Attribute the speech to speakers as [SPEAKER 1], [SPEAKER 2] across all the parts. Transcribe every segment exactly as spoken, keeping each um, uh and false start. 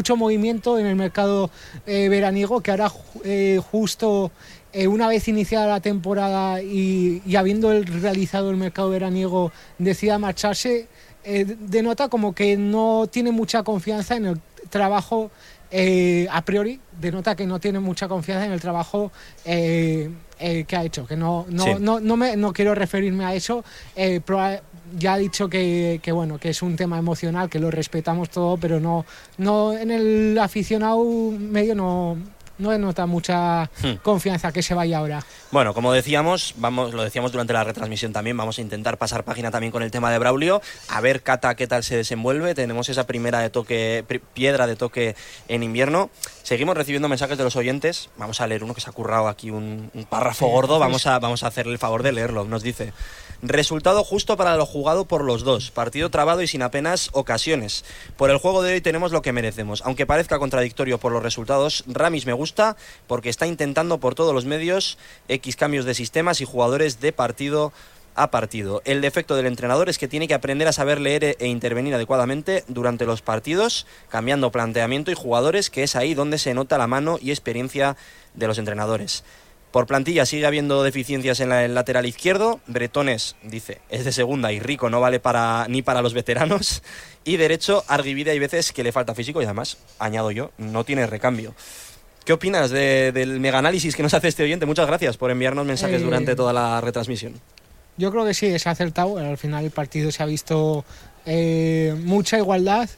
[SPEAKER 1] mucho movimiento en el mercado eh, veraniego, que ahora eh, justo eh, una vez iniciada la temporada y, y habiendo el, realizado el mercado veraniego decida marcharse, eh, denota como que no tiene mucha confianza en el trabajo, eh, a priori, denota que no tiene mucha confianza en el trabajo eh, eh, que ha hecho, que no, no,
[SPEAKER 2] Sí.
[SPEAKER 1] no, no, me, no quiero referirme a eso, eh, proba- ya ha dicho que, que bueno, que es un tema emocional, que lo respetamos todo, pero no, no en el aficionado medio no, no denota mucha
[SPEAKER 2] Hmm.
[SPEAKER 1] confianza que se vaya ahora.
[SPEAKER 2] Bueno, como decíamos, vamos, lo decíamos durante la retransmisión también, vamos a intentar pasar página también con el tema de Braulio, a ver Cata qué tal se desenvuelve. Tenemos esa primera de toque, pri- piedra de toque en invierno. Seguimos recibiendo mensajes de los oyentes. Vamos a leer uno que se ha currado aquí un, un párrafo
[SPEAKER 1] Sí,
[SPEAKER 2] gordo.
[SPEAKER 1] entonces-
[SPEAKER 2] Vamos a, vamos a hacerle el favor de leerlo. Nos dice: resultado justo para lo jugado por los dos. Partido trabado y sin apenas ocasiones. Por el juego de hoy tenemos lo que merecemos. Aunque parezca contradictorio por los resultados, Ramis me gusta porque está intentando por todos los medios X cambios de sistemas y jugadores de partido a partido. El defecto del entrenador es que tiene que aprender a saber leer e intervenir adecuadamente durante los partidos, cambiando planteamiento y jugadores, que es ahí donde se nota la mano y experiencia de los entrenadores. Por plantilla sigue habiendo deficiencias en la- el lateral izquierdo. Bretones, dice, es de segunda y Rico no vale para ni para los veteranos. Y derecho, Arguibide hay veces que le falta físico y además, añado yo, no tiene recambio. ¿Qué opinas de, del mega análisis que nos hace este oyente? Muchas gracias por enviarnos mensajes
[SPEAKER 1] Eh,
[SPEAKER 2] durante toda la retransmisión.
[SPEAKER 1] Yo creo que sí, es acertado. Al final el partido se ha visto eh, mucha igualdad.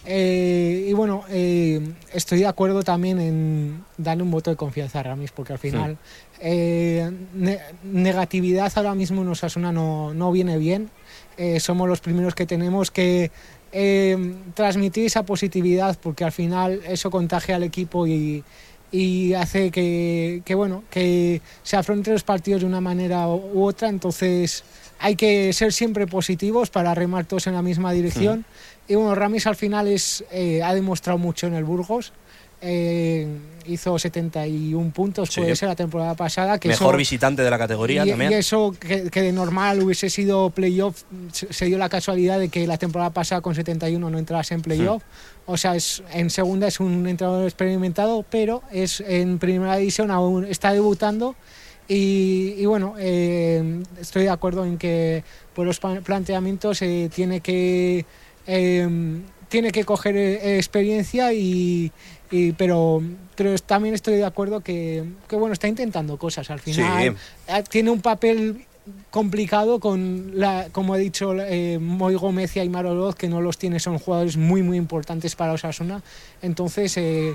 [SPEAKER 1] Eh, y bueno, eh, estoy de acuerdo también en darle un voto de confianza a Ramis, porque al final
[SPEAKER 2] Hmm.
[SPEAKER 1] eh, ne- negatividad ahora mismo en Osasuna no, no viene bien. Eh, somos los primeros que tenemos que eh, transmitir esa positividad, porque al final eso contagia al equipo y, y hace que, que bueno, que se afronten los partidos de una manera u otra. Entonces hay que ser siempre positivos para remar todos en la misma dirección. Y bueno, Ramis al final es, eh, ha demostrado mucho en el Burgos. Eh, hizo setenta y uno puntos,
[SPEAKER 2] Sí.
[SPEAKER 1] puede ser, la temporada pasada. Que
[SPEAKER 2] Mejor
[SPEAKER 1] eso,
[SPEAKER 2] visitante de la categoría
[SPEAKER 1] y,
[SPEAKER 2] también.
[SPEAKER 1] y eso que, que de normal hubiese sido playoff, se, se dio la casualidad de que la temporada pasada con setenta y uno no entrase en playoff. O sea, es, en segunda es un entrenador experimentado, pero es en primera división aún está debutando. Y, y bueno, eh, estoy de acuerdo en que por los pa- planteamientos eh, tiene que eh, tiene que coger eh, experiencia y, y pero pero es- también estoy de acuerdo que, que bueno, está intentando cosas al final. Eh, tiene un papel complicado con la, como he dicho, eh, Moi Gómez y Aimar Oroz, que no los tiene, son jugadores muy muy importantes para Osasuna. Entonces eh,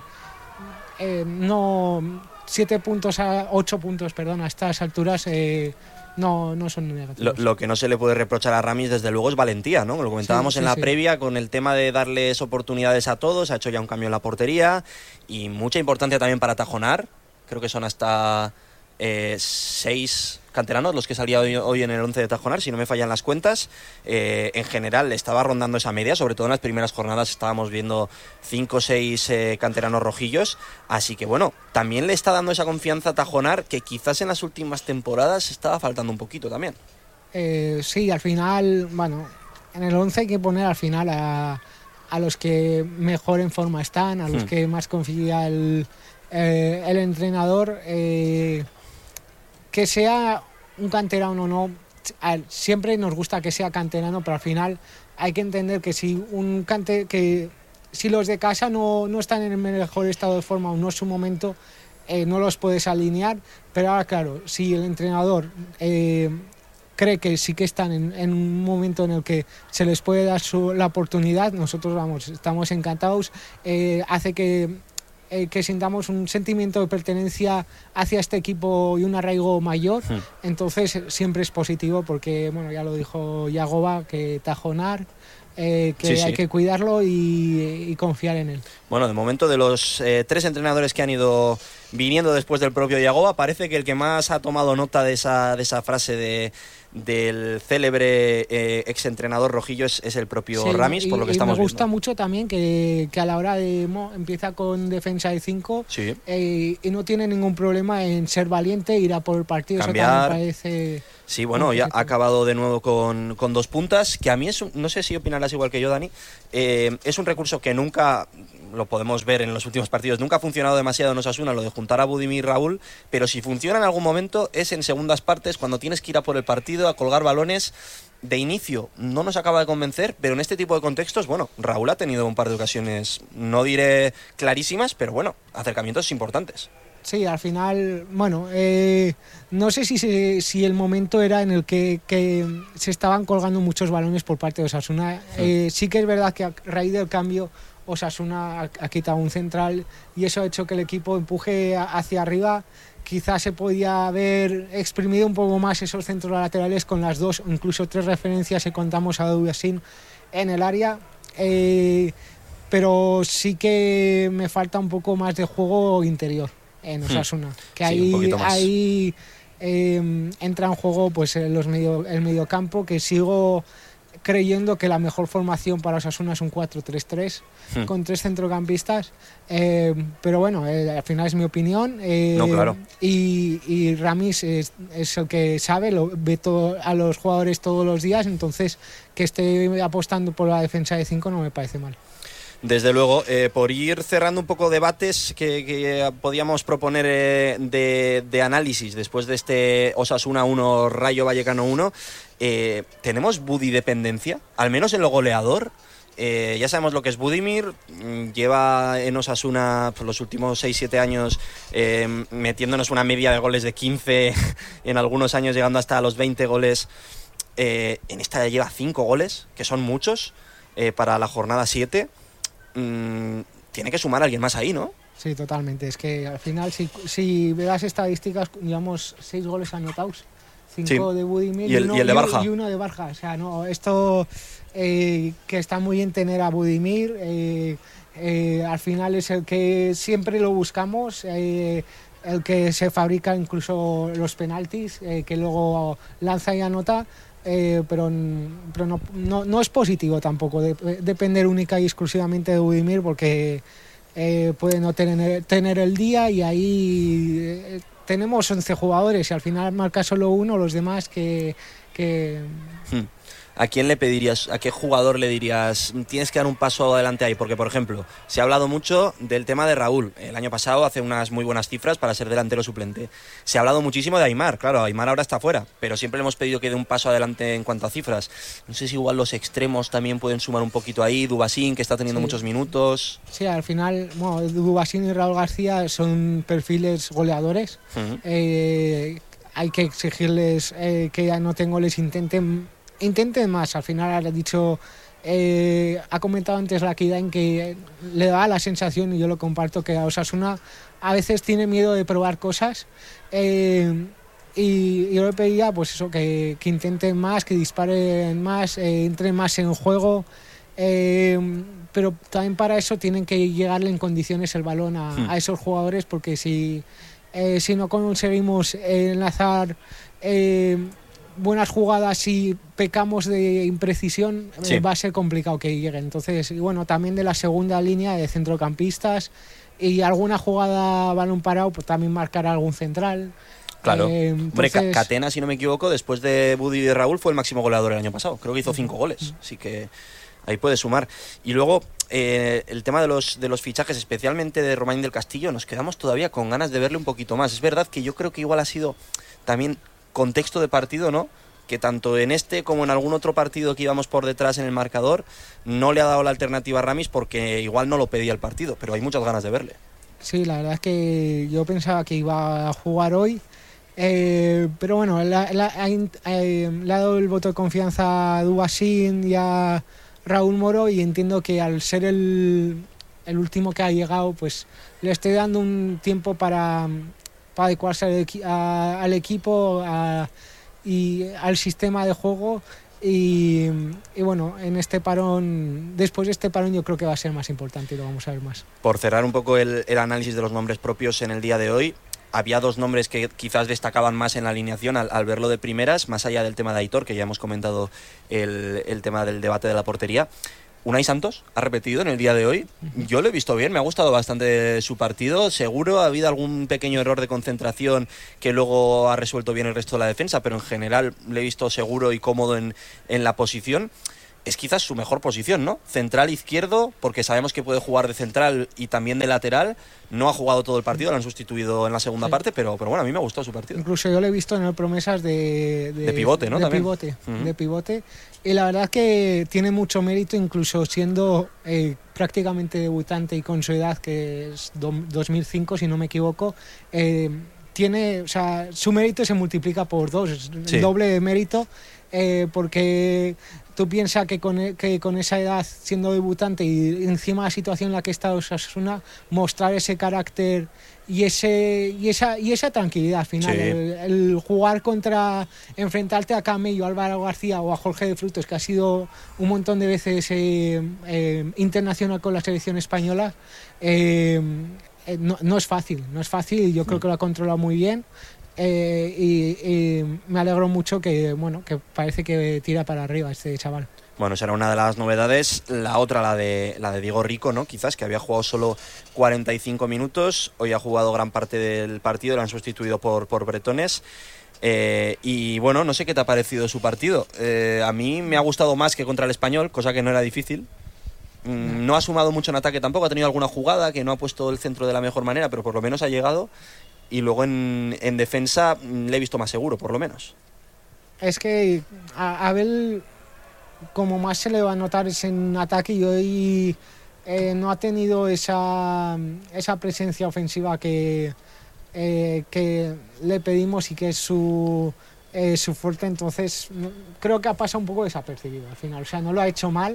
[SPEAKER 1] eh, no siete puntos a ocho puntos, perdón, a estas alturas eh, no, no son
[SPEAKER 2] Lo,
[SPEAKER 1] negativos.
[SPEAKER 2] lo que no se le puede reprochar a Ramis, desde luego, es valentía, ¿no? Lo comentábamos
[SPEAKER 1] Sí,
[SPEAKER 2] en
[SPEAKER 1] sí,
[SPEAKER 2] la
[SPEAKER 1] sí.
[SPEAKER 2] previa con el tema de darles oportunidades a todos. Ha hecho ya un cambio en la portería y mucha importancia también para Tajonar. Creo que son hasta eh, seis canteranos los que salía hoy, hoy en el once de Tajonar, si no me fallan las cuentas. Eh, en general le estaba rondando esa media, sobre todo en las primeras jornadas estábamos viendo cinco o seis eh, canteranos rojillos. Así que bueno, también le está dando esa confianza a Tajonar, que quizás en las últimas temporadas estaba faltando un poquito también.
[SPEAKER 1] Eh, sí, al final, bueno, en el once hay que poner al final a, a los que mejor en forma están, a los
[SPEAKER 2] Hmm.
[SPEAKER 1] que más confía el, eh, el entrenador. Eh, que sea un canterano o no, a- siempre nos gusta que sea canterano, pero al final hay que entender que si un cante, que si los de casa no, no están en el mejor estado de forma o no es su momento, eh, no los puedes alinear. Pero ahora, claro, si el entrenador eh, cree que sí que están en, en un momento en el que se les puede dar su- la oportunidad, nosotros vamos, estamos encantados. Eh, hace que, eh, que sintamos un sentimiento de pertenencia hacia este equipo y un arraigo mayor.
[SPEAKER 2] Hmm.
[SPEAKER 1] Entonces eh, siempre es positivo porque, bueno, ya lo dijo Yagoba, que Tajonar, eh, que
[SPEAKER 2] Sí, sí.
[SPEAKER 1] hay que cuidarlo y, y confiar en él.
[SPEAKER 2] Bueno, de momento de los eh, tres entrenadores que han ido viniendo después del propio Yagoba. Parece que el que más ha tomado nota de esa, de esa frase de, del célebre eh, exentrenador rojillo es, es el propio sí, Ramis, por lo que
[SPEAKER 1] y
[SPEAKER 2] estamos
[SPEAKER 1] viendo. Me gusta
[SPEAKER 2] viendo.
[SPEAKER 1] mucho también que, que a la hora de mo, empieza con defensa de cinco
[SPEAKER 2] sí.
[SPEAKER 1] eh, y no tiene ningún problema en ser valiente, ir a por el partido.
[SPEAKER 2] Cambiar.
[SPEAKER 1] Eso también parece...
[SPEAKER 2] Sí, bueno, ya ha acabado de nuevo con, con dos puntas, que a mí es, un, no sé si opinarás igual que yo, Dani, eh, es un recurso que nunca, lo podemos ver en los últimos partidos, nunca ha funcionado demasiado en Osasuna, lo de juntar a Budimir y Raúl, pero si funciona en algún momento es en segundas partes, cuando tienes que ir a por el partido, a colgar balones. De inicio no nos acaba de convencer, pero en este tipo de contextos, bueno, Raúl ha tenido un par de ocasiones, no diré clarísimas, pero bueno, acercamientos importantes.
[SPEAKER 1] Sí, al final, bueno, eh, no sé si, se, si el momento era en el que, que se estaban colgando muchos balones por parte de Osasuna. Sí. Eh, sí que es verdad que a raíz del cambio Osasuna ha, ha quitado un central y eso ha hecho que el equipo empuje hacia arriba. Quizás se podía haber exprimido un poco más esos centros laterales con las dos, incluso tres referencias si contamos a Dubasin en el área. Eh, pero sí que me falta un poco más de juego interior en Osasuna, hmm. que ahí, sí, ahí eh, entra en juego pues los medio, el mediocampo, que sigo creyendo que la mejor formación para Osasuna es un cuatro tres tres hmm. con tres centrocampistas, eh, pero bueno, eh, al final es mi opinión. Eh,
[SPEAKER 2] no, claro.
[SPEAKER 1] Y, y Ramis es, es el que sabe, lo ve todo, a los jugadores todos los días, entonces que esté apostando por la defensa de cinco no me parece mal.
[SPEAKER 2] Desde luego, eh, por ir cerrando un poco debates que, que podíamos proponer eh, de, de análisis después de este Osasuna uno, Rayo Vallecano uno, eh, ¿tenemos Budi-dependencia? Al menos en lo goleador. Eh, ya sabemos lo que es Budimir, lleva en Osasuna pues, los últimos seis siete años eh, metiéndonos una media de goles de quince, en algunos años llegando hasta los veinte goles. Eh, en esta ya lleva cinco goles, que son muchos, eh, para la jornada siete. Mm, tiene que sumar a alguien más ahí, ¿no?
[SPEAKER 1] Sí, totalmente. Es que al final, si, si ves las estadísticas, llevamos seis goles anotados, cinco sí. de Budimir
[SPEAKER 2] y, el,
[SPEAKER 1] y, uno,
[SPEAKER 2] y el de Barja.
[SPEAKER 1] Y uno de Barja. O sea, no, esto eh, que está muy bien tener a Budimir, eh, eh, al final es el que siempre lo buscamos, eh, el que se fabrica incluso los penaltis, eh, que luego lanza y anota. Eh, pero pero no, no, no es positivo tampoco de, depender única y exclusivamente de Budimir, porque eh, puede no tener, tener el día y ahí eh, tenemos once jugadores y al final marca solo uno, los demás que... que...
[SPEAKER 2] Hmm. ¿A quién le pedirías, a qué jugador le dirías tienes que dar un paso adelante ahí? Porque, por ejemplo, se ha hablado mucho del tema de Raúl. El año pasado hace unas muy buenas cifras para ser delantero suplente. Se ha hablado muchísimo de Aimar. Claro, Aimar ahora está fuera, pero siempre le hemos pedido que dé un paso adelante en cuanto a cifras. No sé si igual los extremos también pueden sumar un poquito ahí. Dubasin, que está teniendo sí. muchos minutos.
[SPEAKER 1] Sí, al final, bueno, Dubasin y Raúl García son perfiles goleadores. Uh-huh. Eh, hay que exigirles eh, que anoten goles, intenten... intenten más. Al final ha dicho, eh, ha comentado antes la Kidain que le da la sensación, y yo lo comparto, que a Osasuna a veces tiene miedo de probar cosas, eh, y yo le pedía pues eso, que, que intenten más, que disparen más, eh, entren más en juego, eh, pero también para eso tienen que llegarle en condiciones el balón a, hmm. a esos jugadores, porque si, eh, si no conseguimos enlazar eh, buenas jugadas y pecamos de imprecisión, sí. eh, va a ser complicado que llegue. Entonces, y bueno, también de la segunda línea de centrocampistas y alguna jugada balón parado, pues también marcar algún central.
[SPEAKER 2] Claro.
[SPEAKER 1] Eh, entonces...
[SPEAKER 2] Hombre, Catena, si no me equivoco, después de Budi y de Raúl fue el máximo goleador el año pasado. Creo que hizo cinco goles, así que ahí puede sumar. Y luego, eh, el tema de los, de los fichajes, especialmente de Romain del Castillo, nos quedamos todavía con ganas de verle un poquito más. Es verdad que yo creo que igual ha sido también contexto de partido, ¿no? Que tanto en este como en algún otro partido que íbamos por detrás en el marcador no le ha dado la alternativa a Ramis, porque igual no lo pedía el partido, pero hay muchas ganas de verle.
[SPEAKER 1] Sí, la verdad es que yo pensaba que iba a jugar hoy, eh, pero bueno, la, la, eh, le ha dado el voto de confianza a Dubasin y a Raúl Moro, y entiendo que al ser el, el último que ha llegado, pues le estoy dando un tiempo para, para adecuarse al, equi- a, al equipo a, y al sistema de juego, Y, y bueno, en este parón, después de este parón yo creo que va a ser más importante y lo vamos a ver más.
[SPEAKER 2] Por cerrar un poco el, el análisis de los nombres propios en el día de hoy, había dos nombres que quizás destacaban más en la alineación al, al verlo de primeras, más allá del tema de Aitor, que ya hemos comentado el, el tema del debate de la portería. Unai Santos ha repetido en el día de hoy. Yo lo he visto bien, me ha gustado bastante su partido. Seguro ha habido algún pequeño error de concentración que luego ha resuelto bien el resto de la defensa, pero en general le he visto seguro y cómodo en, en la posición. Es quizás su mejor posición, ¿no? Central izquierdo, porque sabemos que puede jugar de central y también de lateral. No ha jugado todo el partido, lo han sustituido en la segunda sí. parte, pero, pero bueno, a mí me ha gustado su partido.
[SPEAKER 1] Incluso yo lo he visto en el promesas de... De,
[SPEAKER 2] de pivote, ¿no?
[SPEAKER 1] De
[SPEAKER 2] También.
[SPEAKER 1] pivote,
[SPEAKER 2] uh-huh.
[SPEAKER 1] de pivote. Y la verdad que tiene mucho mérito, incluso siendo eh, prácticamente debutante y con su edad, que es do, dos mil cinco, si no me equivoco, eh, tiene, o sea, su mérito se multiplica por dos, es sí. el doble de mérito, eh, porque... Tú piensas que con, que con esa edad, siendo debutante y encima la situación en la que está Osasuna, mostrar ese carácter y ese y esa y esa tranquilidad al final. Sí. El, el jugar contra, enfrentarte a Camello, Álvaro García o a Jorge de Frutos, que ha sido un montón de veces eh, eh, internacional con la selección española, eh, eh, no, no es fácil, no es fácil y yo creo que lo ha controlado muy bien. Eh, y, y me alegro mucho que bueno que parece que tira para arriba este chaval.
[SPEAKER 2] Bueno, será una de las novedades. La otra, la de la de Diego Rico, ¿no? Quizás, que había jugado solo cuarenta y cinco minutos, hoy ha jugado gran parte del partido, lo han sustituido por, por Bretones. Eh, y bueno, no sé qué te ha parecido su partido. Eh, a mí me ha gustado más que contra el Español, cosa que no era difícil. Mm, no ha sumado mucho en ataque tampoco, ha tenido alguna jugada que no ha puesto el centro de la mejor manera, pero por lo menos ha llegado. Y luego en, en defensa le he visto más seguro, por lo menos.
[SPEAKER 1] Es que a Abel, como más se le va a notar es en ataque, y hoy eh, no ha tenido esa, esa presencia ofensiva que, eh, que le pedimos y que es su, eh, su fuerte. Entonces creo que ha pasado un poco desapercibido al final. O sea, no lo ha hecho mal.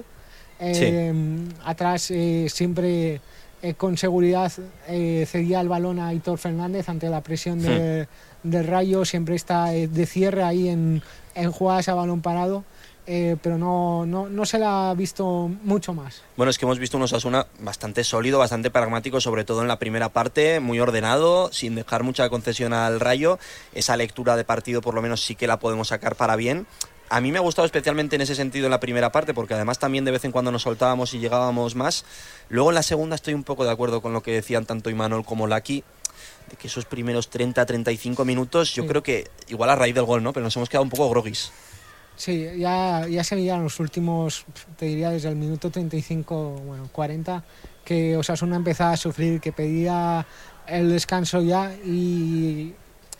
[SPEAKER 1] Eh, sí. Atrás eh, siempre... Eh, con seguridad eh, cedía el balón a Aitor Fernández ante la presión de, sí. de Rayo, siempre está eh, de cierre ahí en, en jugadas a balón parado, eh, pero no, no, no se la ha visto mucho más.
[SPEAKER 2] Bueno, es que hemos visto un Osasuna bastante sólido, bastante pragmático, sobre todo en la primera parte, muy ordenado, sin dejar mucha concesión al Rayo. Esa lectura de partido por lo menos sí que la podemos sacar para bien. A mí me ha gustado especialmente en ese sentido en la primera parte, porque además también de vez en cuando nos soltábamos y llegábamos más. Luego en la segunda estoy un poco de acuerdo con lo que decían tanto Imanol como Laki, de que esos primeros treinta a treinta y cinco minutos, yo sí. creo que igual a raíz del gol, ¿no? Pero nos hemos quedado un poco groguis.
[SPEAKER 1] Sí, ya, ya se veían los últimos, te diría desde el minuto treinta y cinco, bueno, cuarenta, que Osasuna empezaba a sufrir, que pedía el descanso ya y...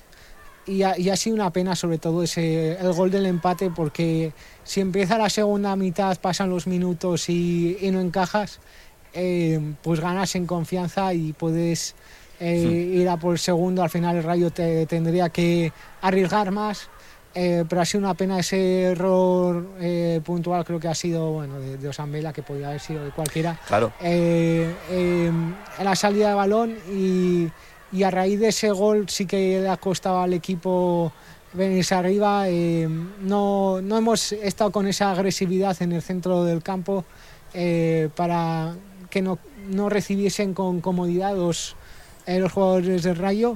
[SPEAKER 1] Y ha, y ha sido una pena sobre todo ese el gol del empate, porque si empieza la segunda mitad, pasan los minutos y, y no encajas, eh, pues ganas en confianza y puedes eh, sí. ir a por el segundo. Al final el Rayo te tendría que arriesgar más, eh, pero ha sido una pena ese error eh, puntual. Creo que ha sido bueno de, de Osambela, que podría haber sido de cualquiera,
[SPEAKER 2] claro.
[SPEAKER 1] eh, eh, en la salida de balón, y Y a raíz de ese gol sí que le ha costado al equipo venirse arriba. Eh, no, no hemos estado con esa agresividad en el centro del campo eh, para que no, no recibiesen con comodidad los, eh, los jugadores del Rayo.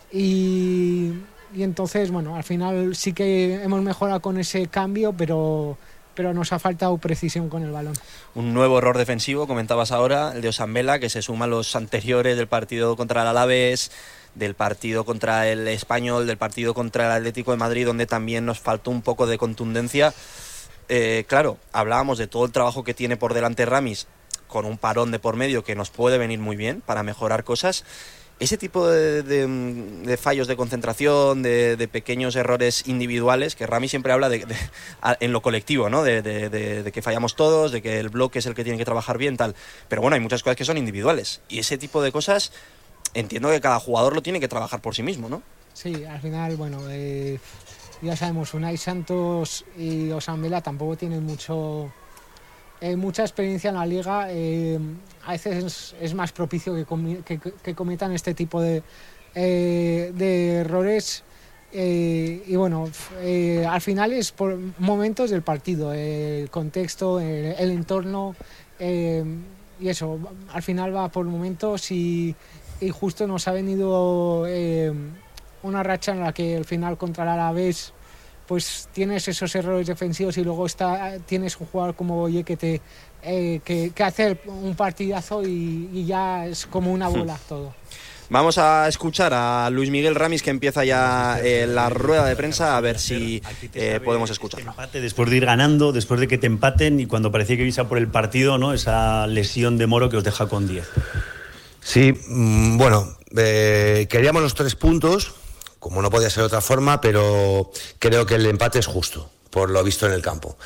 [SPEAKER 1] Y, y entonces, bueno, al final sí que hemos mejorado con ese cambio, pero... pero nos ha faltado precisión con el balón.
[SPEAKER 2] Un nuevo error defensivo, comentabas ahora, el de Osambela, que se suma a los anteriores del partido contra el Alavés, del partido contra el Español, del partido contra el Atlético de Madrid, donde también nos faltó un poco de contundencia. Eh, claro, hablábamos de todo el trabajo que tiene por delante Ramis, con un parón de por medio que nos puede venir muy bien para mejorar cosas. Ese tipo de, de, de fallos de concentración, de, de pequeños errores individuales, que Rami siempre habla de, de, en lo colectivo, ¿no? De, de, de, de que fallamos todos, de que el bloque es el que tiene que trabajar bien, tal. Pero bueno, hay muchas cosas que son individuales. Y ese tipo de cosas, entiendo que cada jugador lo tiene que trabajar por sí mismo, ¿no?
[SPEAKER 1] Sí, al final, bueno, eh, ya sabemos, Unai Santos y Osambela tampoco tienen mucho... Eh, mucha experiencia en la liga. Eh, a veces es, es más propicio que, comi- que, que cometan este tipo de, eh, de errores, Eh, y bueno, eh, al final es por momentos del partido, eh, el contexto, el, el entorno, eh, y eso, al final va por momentos y, y justo nos ha venido eh, una racha en la que al final contra el Alavés pues tienes esos errores defensivos y luego está, tienes un jugador como Boye que, te, eh, que, que hace un partidazo y, y ya es como una bola todo.
[SPEAKER 2] Vamos a escuchar a Luis Miguel Ramis, que empieza ya eh, la rueda de prensa, a ver si eh, podemos escucharlo.
[SPEAKER 3] Empate después de ir ganando, después de que te empaten y cuando parecía que ibas a por el partido, ¿no? Esa lesión de Moro que os deja con diez.
[SPEAKER 4] Sí, bueno, eh, queríamos los tres puntos, como no podía ser de otra forma, pero creo que el empate es justo, por lo visto en el campo.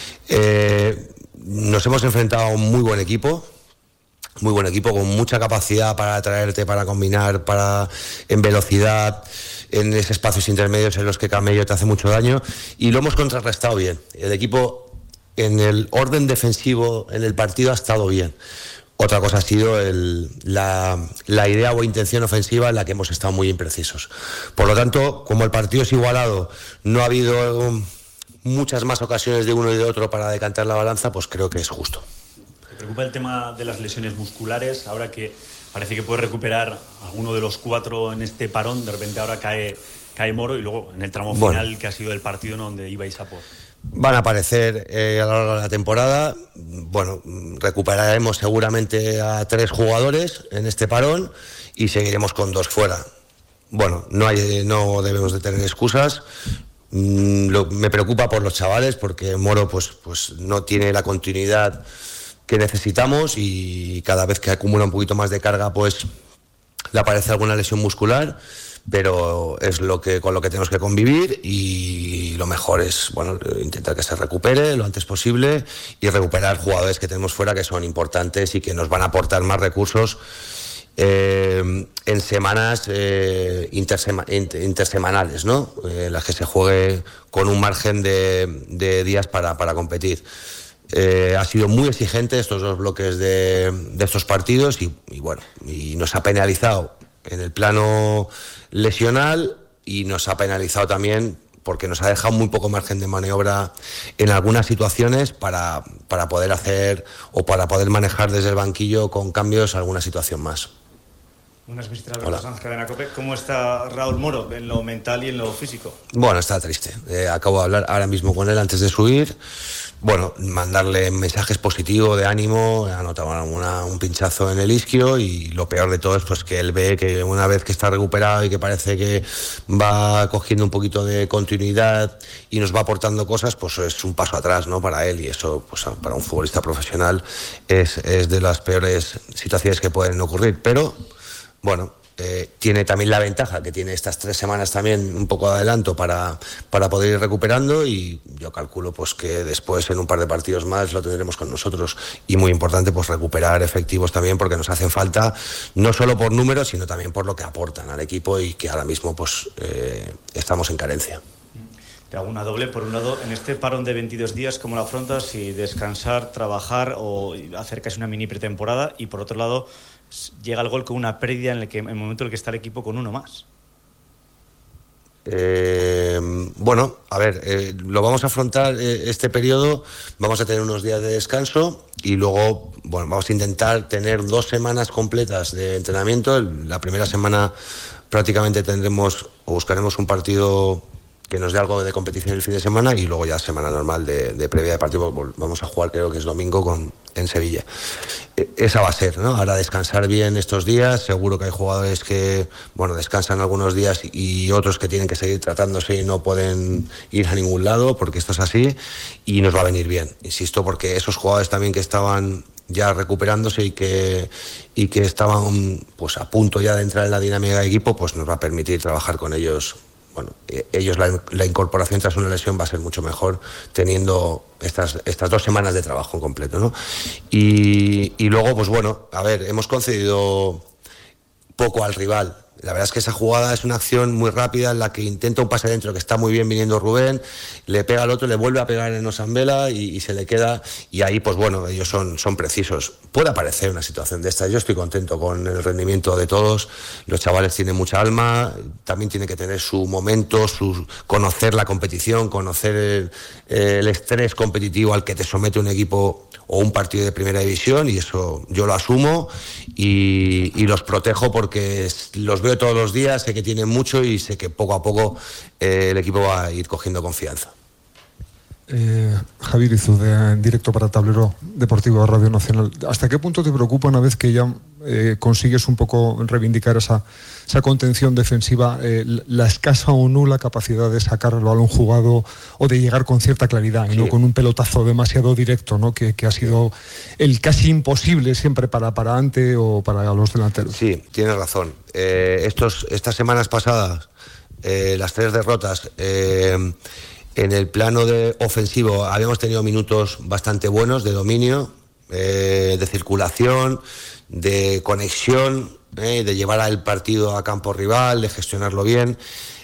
[SPEAKER 4] Eh, nos hemos enfrentado a un muy buen equipo, muy buen equipo, con mucha capacidad para atraerte, para combinar, para en velocidad, en esos espacios intermedios en los que Camello te hace mucho daño, y lo hemos contrarrestado bien. El equipo en el orden defensivo en el partido ha estado bien. Otra cosa ha sido el, la, la idea o intención ofensiva en la que hemos estado muy imprecisos. Por lo tanto, como el partido es igualado, no ha habido muchas más ocasiones de uno y de otro para decantar la balanza, pues creo que es justo.
[SPEAKER 3] ¿Te preocupa el tema de las lesiones musculares? Ahora que parece que puede recuperar alguno de los cuatro en este parón, de repente ahora cae, cae Moro y luego en el tramo final, bueno, que ha sido el partido ¿no? donde ibais a por...
[SPEAKER 4] Van a aparecer eh, a lo largo de la temporada. Bueno, recuperaremos seguramente a tres jugadores en este parón y seguiremos con dos fuera. Bueno, no hay, no debemos de tener excusas. Mm, lo, me preocupa por los chavales porque Moro pues, pues no tiene la continuidad que necesitamos y cada vez que acumula un poquito más de carga pues le aparece alguna lesión muscular, pero es lo que con lo que tenemos que convivir y lo mejor es bueno intentar que se recupere lo antes posible y recuperar jugadores que tenemos fuera que son importantes y que nos van a aportar más recursos eh, en semanas eh, intersema, intersemanales, ¿no? Eh, las que se juegue con un margen de, de días para, para competir. Eh, ha sido muy exigente estos dos bloques de, de estos partidos y, y bueno, y nos ha penalizado en el plano lesional y nos ha penalizado también porque nos ha dejado muy poco margen de maniobra en algunas situaciones para, para poder hacer o para poder manejar desde el banquillo con cambios alguna situación más.
[SPEAKER 5] Buenas visitas, Alberto Sanz, Cadena COPE. ¿Cómo está Raúl Moro en lo mental y en lo físico?
[SPEAKER 4] Bueno, está triste. Eh, acabo de hablar ahora mismo con él antes de subir. Bueno, mandarle mensajes positivos de ánimo, ha notado una, un pinchazo en el isquio y lo peor de todo es pues que él ve que una vez que está recuperado y que parece que va cogiendo un poquito de continuidad y nos va aportando cosas, pues es un paso atrás, ¿no? Para él y eso pues para un futbolista profesional es, es de las peores situaciones que pueden ocurrir, pero bueno, eh, tiene también la ventaja que tiene estas tres semanas también un poco de adelanto para, para poder ir recuperando y yo calculo pues que después en un par de partidos más lo tendremos con nosotros y muy importante pues recuperar efectivos también porque nos hacen falta no solo por números sino también por lo que aportan al equipo y que ahora mismo pues eh, estamos en carencia.
[SPEAKER 5] Te hago una doble. Por un lado, en este parón de veintidós días, ¿cómo lo afrontas? Si descansar, trabajar o hacer casi una mini pretemporada. Y por otro lado, llega el gol con una pérdida en el, que, en el momento en el que está el equipo con uno más.
[SPEAKER 4] Eh, bueno, a ver, eh, lo vamos a afrontar eh, este periodo, vamos a tener unos días de descanso y luego, bueno, vamos a intentar tener dos semanas completas de entrenamiento. La primera semana prácticamente tendremos o buscaremos un partido que nos dé algo de competición el fin de semana y luego ya semana normal de, de previa de partido. Vamos a jugar, creo que es domingo con, en Sevilla. Esa va a ser, ¿no? Ahora descansar bien estos días. Seguro que hay jugadores que, bueno, descansan algunos días y otros que tienen que seguir tratándose y no pueden ir a ningún lado porque esto es así y nos va a venir bien, insisto, porque esos jugadores también que estaban ya recuperándose y que, y que estaban pues a punto ya de entrar en la dinámica de equipo, pues nos va a permitir trabajar con ellos. Bueno, ellos la, la incorporación tras una lesión va a ser mucho mejor teniendo estas, estas dos semanas de trabajo en completo, ¿no? Y, y luego, pues bueno, a ver, hemos concedido poco al rival La verdad es que esa jugada es una acción muy rápida en la que intenta un pase dentro, que está muy bien viniendo Rubén, le pega al otro, le vuelve a pegar en Osambela y, y se le queda, y ahí pues bueno, ellos son, son precisos. Puede aparecer una situación de esta, yo estoy contento con el rendimiento de todos, los chavales tienen mucha alma, también tienen que tener su momento, su, conocer la competición, conocer el, el estrés competitivo al que te somete un equipo o un partido de primera división, y eso yo lo asumo y, y los protejo porque los veo todos los días, sé que tienen mucho y sé que poco a poco eh, el equipo va a ir cogiendo confianza.
[SPEAKER 6] Eh, Javier Izu, de directo para Tablero Deportivo de Radio Nacional. ¿Hasta qué punto te preocupa, una vez que ya eh, consigues un poco reivindicar esa, esa contención defensiva, eh, la escasa o nula capacidad de sacar el balón jugado o de llegar con cierta claridad, sí, y no con un pelotazo demasiado directo, ¿no? que, que ha sido el casi imposible siempre para, para Ante o para los delanteros?
[SPEAKER 4] Sí, tienes razón. Eh, estos, estas semanas pasadas, eh, las tres derrotas... Eh, En el plano de ofensivo habíamos tenido minutos bastante buenos de dominio, eh, de circulación, de conexión, eh, de llevar al partido a campo rival, de gestionarlo bien.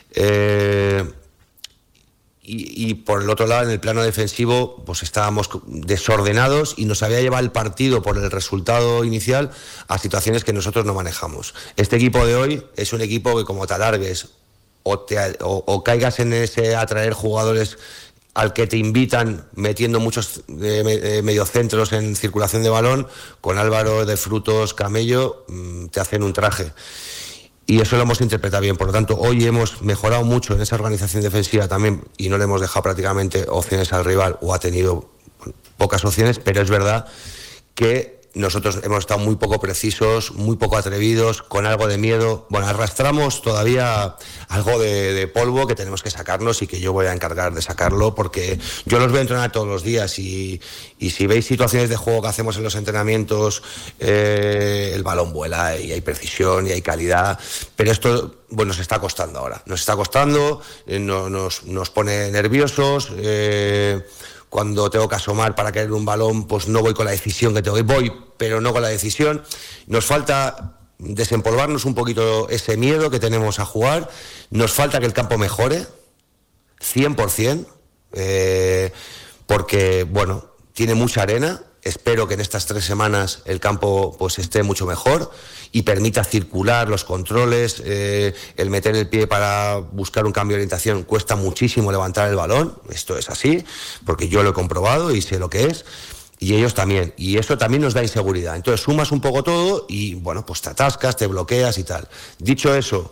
[SPEAKER 4] Eh, y, y por el otro lado, en el plano defensivo, pues estábamos desordenados y nos había llevado el partido por el resultado inicial a situaciones que nosotros no manejamos. Este equipo de hoy es un equipo que, como te alargues O, te, o, o caigas en ese atraer jugadores al que te invitan metiendo muchos eh, eh, mediocentros en circulación de balón, con Álvaro de Frutos, Camello, mmm, te hacen un traje. Y eso lo hemos interpretado bien. Por lo tanto, hoy hemos mejorado mucho en esa organización defensiva también y no le hemos dejado prácticamente opciones al rival, o ha tenido bueno, pocas opciones, pero es verdad que nosotros hemos estado muy poco precisos, muy poco atrevidos, con algo de miedo. Bueno, arrastramos todavía algo de, de polvo que tenemos que sacarnos y que yo voy a encargar de sacarlo, porque yo los voy a entrenar todos los días y, y si veis situaciones de juego que hacemos en los entrenamientos, eh, el balón vuela y hay precisión y hay calidad, pero esto bueno, nos está costando ahora. Nos está costando, eh, no, nos, nos pone nerviosos. Eh, Cuando tengo que asomar para caer un balón, pues no voy con la decisión que tengo que voy, pero no con la decisión. Nos falta desempolvarnos un poquito ese miedo que tenemos a jugar. Nos falta que el campo mejore, cien por ciento, eh, porque, bueno, tiene mucha arena. Espero que en estas tres semanas el campo pues esté mucho mejor y permita circular los controles, eh, el meter el pie para buscar un cambio de orientación. Cuesta muchísimo levantar el balón, esto es así, porque yo lo he comprobado y sé lo que es, y ellos también, y eso también nos da inseguridad. Entonces sumas un poco todo y bueno, pues te atascas, te bloqueas y tal. Dicho eso,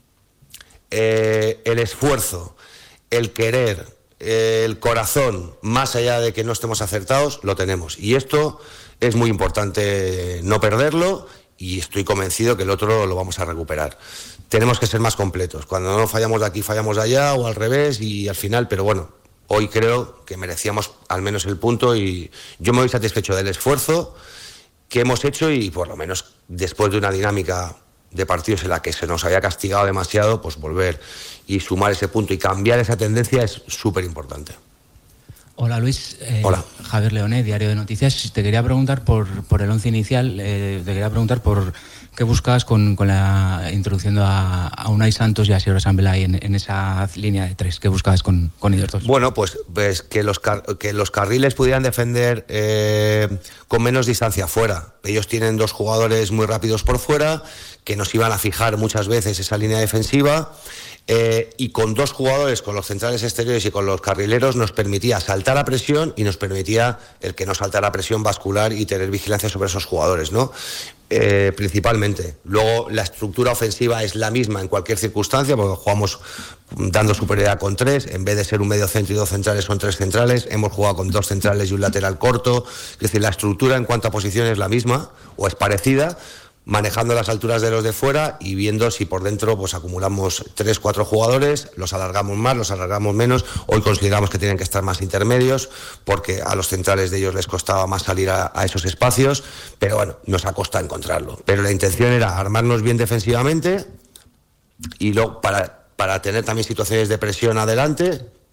[SPEAKER 4] eh, el esfuerzo, el querer, el corazón, más allá de que no estemos acertados, lo tenemos, y esto es muy importante no perderlo, y estoy convencido que el otro lo vamos a recuperar. Tenemos que ser más completos, cuando no fallamos de aquí fallamos de allá, o al revés, y al final, pero bueno, hoy creo que merecíamos al menos el punto, y yo me voy satisfecho del esfuerzo que hemos hecho, y por lo menos después de una dinámica de partidos en la que se nos había castigado demasiado, pues volver y sumar ese punto y cambiar esa tendencia es súper importante.
[SPEAKER 7] Hola Luis, eh,
[SPEAKER 4] Hola.
[SPEAKER 7] Javier Leoné, Diario de Noticias. Te quería preguntar por, por el once inicial, eh, te quería preguntar por qué buscabas con, con la introduciendo a, a Unai Santos y a Sierra Sambelay en, en esa línea de tres. ¿Qué buscabas con, con ellos dos?
[SPEAKER 4] Bueno, pues, pues que, los car- que los carriles pudieran defender eh, con menos distancia fuera. Ellos tienen dos jugadores muy rápidos por fuera, que nos iban a fijar muchas veces esa línea defensiva. Eh, y con dos jugadores, con los centrales exteriores y con los carrileros, nos permitía saltar a presión y nos permitía el que no saltara a presión, bascular y tener vigilancia sobre esos jugadores, ¿no? Eh, principalmente. Luego la estructura ofensiva es la misma en cualquier circunstancia, porque jugamos dando superioridad con tres, en vez de ser un medio centro y dos centrales son tres centrales, hemos jugado con dos centrales y un lateral corto, es decir, la estructura en cuanto a posición es la misma o es parecida, manejando las alturas de los de fuera y viendo si por dentro pues acumulamos tres, cuatro jugadores, los alargamos más, los alargamos menos. Hoy consideramos que tienen que estar más intermedios porque a los centrales de ellos les costaba más salir a, a esos espacios, pero bueno, nos ha costado encontrarlo. Pero la intención era armarnos bien defensivamente y luego para, para tener también situaciones de presión adelante,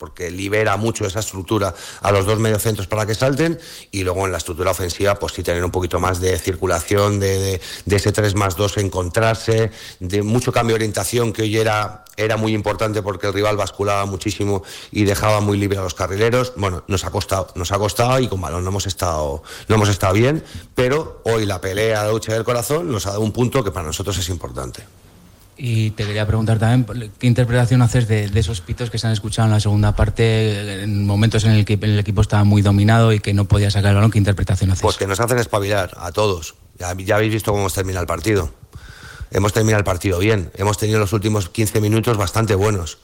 [SPEAKER 4] porque libera mucho esa estructura a los dos mediocentros para que salten, y luego en la estructura ofensiva pues sí tener un poquito más de circulación, de, de, de ese tres más dos, encontrarse, de mucho cambio de orientación, que hoy era, era muy importante porque el rival basculaba muchísimo y dejaba muy libre a los carrileros. Bueno, nos ha costado, nos ha costado y con balón no hemos estado, no hemos estado bien, pero hoy la pelea, la lucha del corazón nos ha dado un punto que para nosotros es importante.
[SPEAKER 7] Y te quería preguntar también, ¿qué interpretación haces de, de esos pitos que se han escuchado en la segunda parte, en momentos en el que el equipo estaba muy dominado y que no podía sacar el balón? ¿Qué interpretación haces?
[SPEAKER 4] Pues que nos hacen espabilar a todos. Ya, ya habéis visto cómo hemos terminado el partido. Hemos terminado el partido bien. Hemos tenido los últimos quince minutos bastante buenos.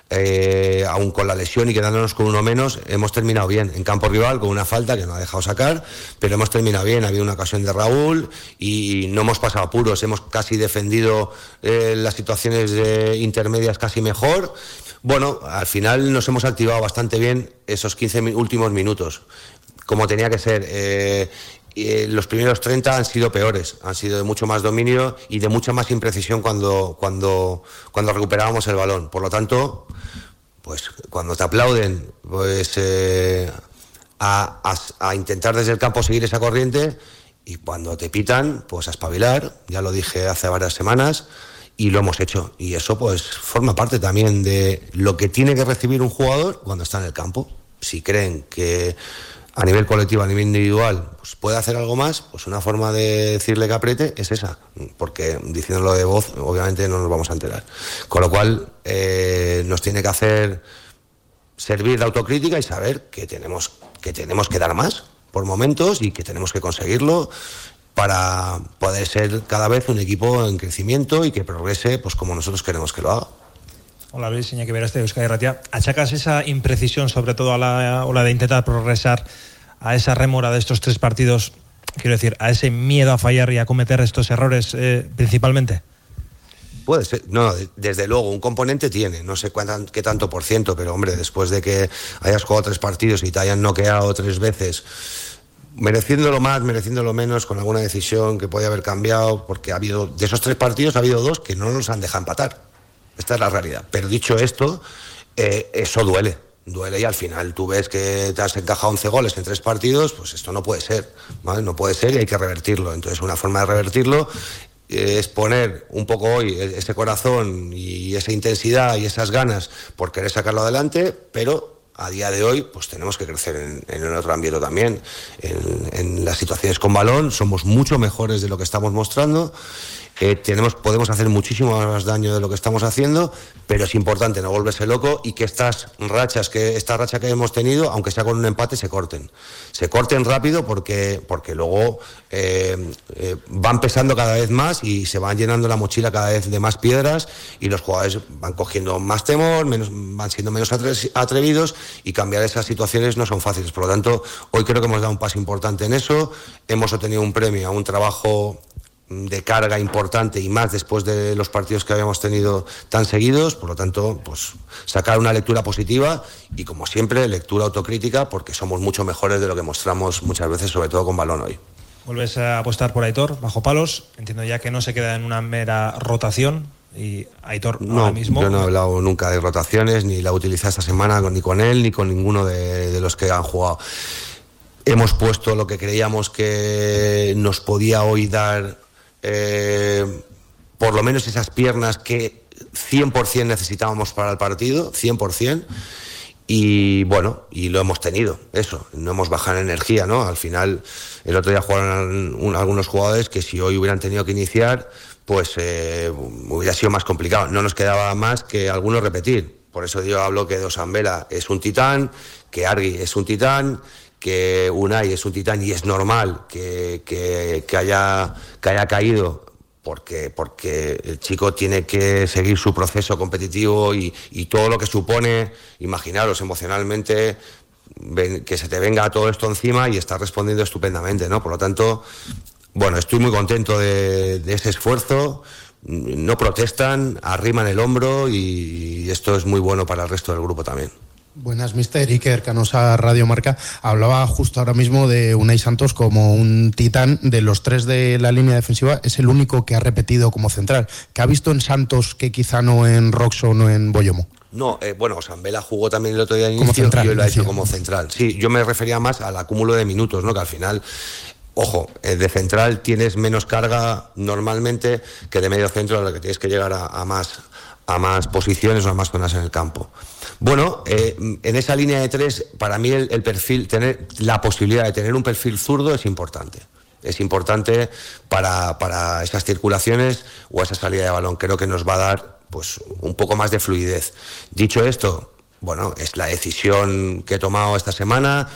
[SPEAKER 4] Eh, aún con la lesión y quedándonos con uno menos, hemos terminado bien en campo rival con una falta que no ha dejado sacar, pero hemos terminado bien. Ha habido una ocasión de Raúl y no hemos pasado apuros, hemos casi defendido eh, las situaciones de intermedias casi mejor. Bueno, al final nos hemos activado bastante bien esos quince últimos minutos, como tenía que ser. eh, Eh, los primeros treinta han sido peores, han sido de mucho más dominio y de mucha más imprecisión cuando, cuando, cuando recuperábamos el balón. Por lo tanto, pues cuando te aplauden, pues eh, a, a, a intentar desde el campo seguir esa corriente, y cuando te pitan, pues a espabilar. Ya lo dije hace varias semanas y lo hemos hecho, y eso pues forma parte también de lo que tiene que recibir un jugador cuando está en el campo. Si creen que a nivel colectivo, a nivel individual, pues puede hacer algo más, pues una forma de decirle que apriete es esa, porque diciéndolo de voz obviamente no nos vamos a enterar. Con lo cual eh, nos tiene que hacer servir de autocrítica y saber que tenemos, que tenemos que dar más por momentos y que tenemos que conseguirlo para poder ser cada vez un equipo en crecimiento y que progrese pues como nosotros queremos que lo haga.
[SPEAKER 8] Hola Luis, Iñaki Beraste de Euskadi Irratia. ¿Achacas esa imprecisión, sobre todo a la hora de intentar progresar, a esa rémora de estos tres partidos, quiero decir, a ese miedo a fallar y a cometer estos errores eh, principalmente?
[SPEAKER 4] Puede ser, no, desde luego, un componente tiene, no sé cuánto, qué tanto por ciento, pero hombre, después de que hayas jugado tres partidos y te hayan noqueado tres veces, mereciéndolo más, mereciéndolo menos, con alguna decisión que podía haber cambiado, porque ha habido, de esos tres partidos ha habido dos que no nos han dejado empatar. Esta es la realidad. Pero dicho esto, eh, eso duele. Duele y al final tú ves que te has encajado once goles en tres partidos, pues esto no puede ser, ¿vale? No puede ser y hay que revertirlo. Entonces una forma de revertirlo eh, es poner un poco hoy ese corazón y esa intensidad y esas ganas por querer sacarlo adelante, pero a día de hoy pues tenemos que crecer en, en otro ámbito también. En, en las situaciones con balón somos mucho mejores de lo que estamos mostrando. Eh, tenemos, podemos hacer muchísimo más daño de lo que estamos haciendo, pero es importante no volverse loco y que estas rachas, que esta racha que hemos tenido, aunque sea con un empate, se corten. Se corten rápido porque, porque luego eh, eh, van pesando cada vez más y se van llenando la mochila cada vez de más piedras y los jugadores van cogiendo más temor, menos, van siendo menos atrevidos y cambiar esas situaciones no son fáciles. Por lo tanto, hoy creo que hemos dado un paso importante en eso, hemos obtenido un premio a un trabajo de carga importante y más después de los partidos que habíamos tenido tan seguidos. Por lo tanto, pues sacar una lectura positiva y, como siempre, lectura autocrítica, porque somos mucho mejores de lo que mostramos muchas veces, sobre todo con balón hoy.
[SPEAKER 8] ¿Vuelves a apostar por Aitor bajo palos? Entiendo ya que no se queda en una mera rotación y Aitor
[SPEAKER 4] no,
[SPEAKER 8] ahora mismo...
[SPEAKER 4] yo no he hablado nunca de rotaciones, ni la he utilizado esta semana ni con él ni con ninguno de, de los que han jugado. Hemos puesto lo que creíamos que nos podía hoy dar Eh, por lo menos esas piernas que cien por ciento necesitábamos para el partido, cien por ciento, y bueno, y lo hemos tenido, eso, no hemos bajado en energía, ¿no? Al final, el otro día jugaron un, algunos jugadores que si hoy hubieran tenido que iniciar, pues eh, hubiera sido más complicado. No nos quedaba más que algunos repetir. Por eso yo hablo que Dosambela es un titán, que Argi es un titán, que Unai es un titán y es normal que, que, que, haya, que haya caído porque, porque el chico tiene que seguir su proceso competitivo y, y todo lo que supone, imaginaros emocionalmente, ven, que se te venga todo esto encima y estás respondiendo estupendamente, ¿no? Por lo tanto, bueno, estoy muy contento de, de ese esfuerzo, no protestan, arriman el hombro y, y esto es muy bueno para el resto del grupo también.
[SPEAKER 9] Buenas, mister Iker Canosa, Radio Marca. Hablaba justo ahora mismo de Unai Santos como un titán. De los tres de la línea defensiva, es el único que ha repetido como central. ¿Qué ha visto en Santos que quizá no en Roxo o no en Boyomo?
[SPEAKER 4] No, eh, bueno, Osambela jugó también el otro día de inicio y hoy lo ha hecho como central. Sí, yo me refería más al acúmulo de minutos, ¿no? Que al final, ojo, eh, de central tienes menos carga normalmente que de medio centro, a lo que tienes que llegar a, a más a más posiciones o a más zonas en el campo. Bueno, eh, en esa línea de tres, para mí el, el perfil, tener la posibilidad de tener un perfil zurdo es importante. Es importante para, para esas circulaciones o esa salida de balón. Creo que nos va a dar pues un poco más de fluidez. Dicho esto, bueno, es la decisión que he tomado esta semana.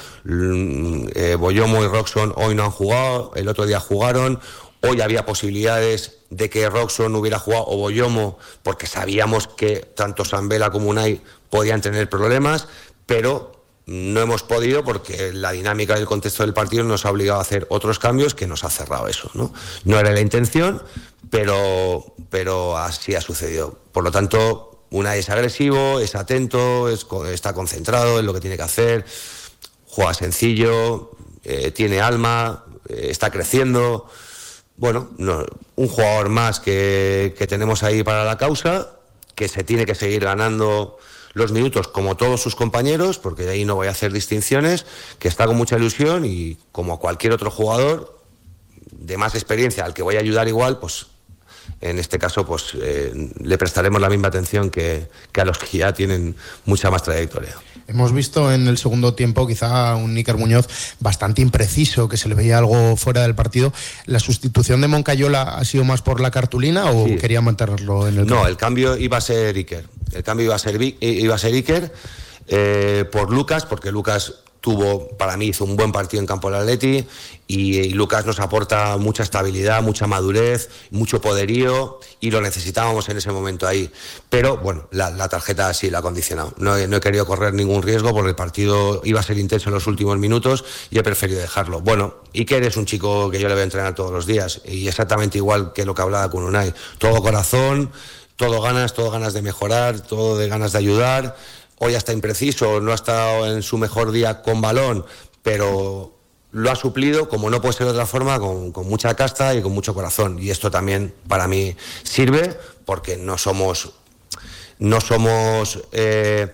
[SPEAKER 4] Eh, Boyomo y Roxon hoy no han jugado, el otro día jugaron. Hoy había posibilidades de que Roxon hubiera jugado o Boyomo, porque sabíamos que tanto Sambela como Unai podían tener problemas, pero no hemos podido porque la dinámica del contexto del partido nos ha obligado a hacer otros cambios que nos ha cerrado eso, ¿no? No era la intención, pero, pero así ha sucedido. Por lo tanto, Unai es agresivo, es atento, es, está concentrado en lo que tiene que hacer, juega sencillo, eh, tiene alma, eh, está creciendo. Bueno, no, un jugador más que, que tenemos ahí para la causa, que se tiene que seguir ganando los minutos como todos sus compañeros, porque de ahí no voy a hacer distinciones, que está con mucha ilusión y como cualquier otro jugador de más experiencia al que voy a ayudar igual, pues en este caso pues eh, le prestaremos la misma atención que, que a los que ya tienen mucha más trayectoria.
[SPEAKER 9] Hemos visto en el segundo tiempo quizá un Iker Muñoz bastante impreciso, que se le veía algo fuera del partido. ¿La sustitución de Moncayola ha sido más por la cartulina o sí. quería mantenerlo en el campo?
[SPEAKER 4] No, el cambio iba a ser Iker. El cambio iba a ser, iba a ser Iker eh, por Lucas, porque Lucas tuvo, para mí hizo un buen partido en campo del Atleti y, y Lucas nos aporta mucha estabilidad, mucha madurez, mucho poderío y lo necesitábamos en ese momento ahí. Pero bueno, la, la tarjeta sí la ha condicionado. No he, no he querido correr ningún riesgo porque el partido iba a ser intenso en los últimos minutos y he preferido dejarlo. Bueno, Iker es un chico que yo le voy a entrenar todos los días y exactamente igual que lo que hablaba con Unai. Todo corazón, todo ganas, todo ganas de mejorar, todo de ganas de ayudar. Hoy hasta impreciso, no ha estado en su mejor día con balón, pero lo ha suplido, como no puede ser de otra forma, con, con mucha casta y con mucho corazón. Y esto también para mí sirve porque no somos, no somos eh,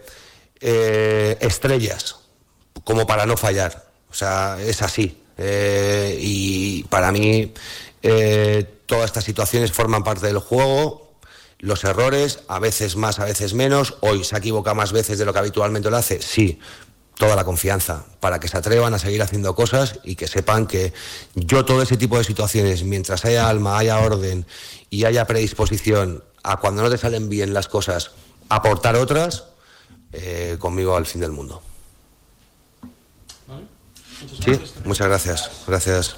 [SPEAKER 4] eh, estrellas como para no fallar. O sea, es así. Eh, y para mí eh, todas estas situaciones forman parte del juego. Los errores, a veces más, a veces menos. Hoy se equivoca más veces de lo que habitualmente lo hace. Sí, toda la confianza para que se atrevan a seguir haciendo cosas y que sepan que yo todo ese tipo de situaciones, mientras haya alma, haya orden y haya predisposición a cuando no te salen bien las cosas, aportar otras, eh, conmigo al fin del mundo. ¿Vale? Sí, muchas gracias. Gracias.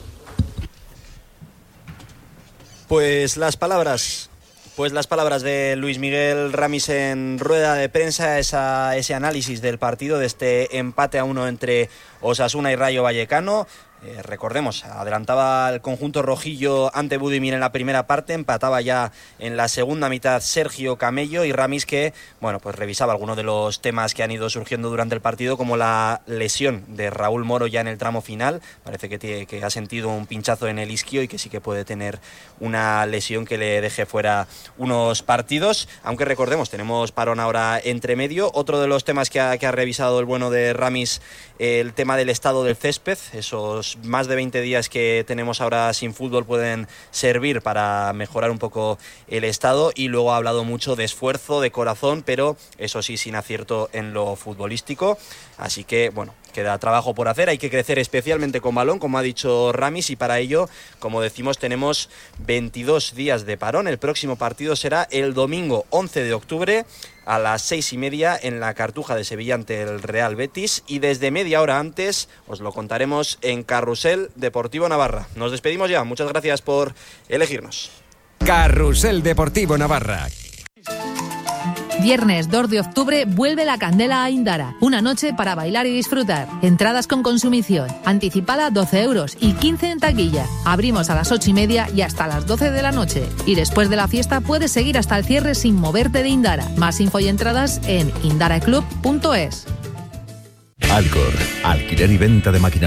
[SPEAKER 2] Pues las palabras... Pues las palabras de Luis Miguel Ramis en rueda de prensa, esa, ese análisis del partido, de este empate a uno entre Osasuna y Rayo Vallecano. Eh, recordemos, adelantaba el conjunto rojillo ante Budimir en la primera parte, empataba ya en la segunda mitad Sergio Camello y Ramis, que bueno, pues revisaba algunos de los temas que han ido surgiendo durante el partido, como la lesión de Raúl Moro ya en el tramo final. Parece que, tiene, que ha sentido un pinchazo en el isquio y que sí que puede tener una lesión que le deje fuera unos partidos, aunque recordemos, tenemos parón ahora entre medio. Otro de los temas que ha, que ha revisado el bueno de Ramis, eh, el tema del estado del césped. Esos más de veinte días que tenemos ahora sin fútbol pueden servir para mejorar un poco el estado, y luego ha hablado mucho de esfuerzo, de corazón, pero eso sí, sin acierto en lo futbolístico. Así que bueno, queda trabajo por hacer, hay que crecer especialmente con balón, como ha dicho Ramis, y para ello, como decimos, tenemos veintidós días de parón. El próximo partido será el domingo once de octubre a las seis y media en la Cartuja de Sevilla ante el Real Betis, y desde media hora antes os lo contaremos en Carrusel Deportivo Navarra. Nos despedimos ya, muchas gracias por elegirnos.
[SPEAKER 10] Carrusel Deportivo Navarra.
[SPEAKER 11] Viernes dos de octubre vuelve la candela a Indara. Una noche para bailar y disfrutar. Entradas con consumición. Anticipada doce euros y quince en taquilla. Abrimos a las ocho y media y hasta las doce de la noche. Y después de la fiesta puedes seguir hasta el cierre sin moverte de Indara. Más info y entradas en indaraclub punto es.
[SPEAKER 12] Alcor, alquiler y venta de maquinaria.